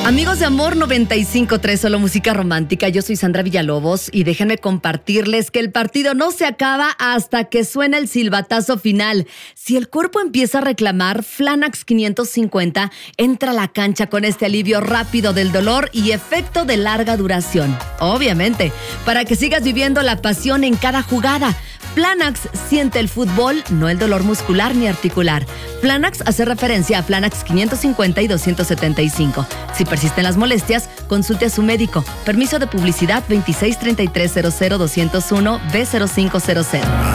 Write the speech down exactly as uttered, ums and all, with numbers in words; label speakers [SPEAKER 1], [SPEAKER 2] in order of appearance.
[SPEAKER 1] Amigos de Amor noventa y cinco punto tres, solo música romántica. Yo soy Sandra Villalobos y déjenme compartirles que el partido no se acaba hasta que suena el silbatazo final. Si el cuerpo empieza a reclamar, Flanax quinientos cincuenta entra a la cancha con este alivio rápido del dolor y efecto de larga duración. Obviamente, para que sigas viviendo la pasión en cada jugada. Flanax siente el fútbol, no el dolor muscular ni articular. Flanax hace referencia a Flanax quinientos cincuenta y doscientos setenta y cinco. Si persisten las molestias, consulte a su médico. Permiso de publicidad veintiséis treinta y tres cero cero doscientos uno B cero cinco cero cero.